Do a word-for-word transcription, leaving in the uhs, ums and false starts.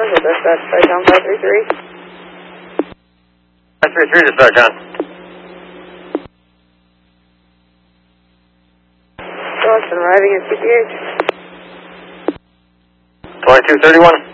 Central Dispatch, Saigon five three three. five three three to Saigon. Boston arriving at C P H. twenty-two thirty-one.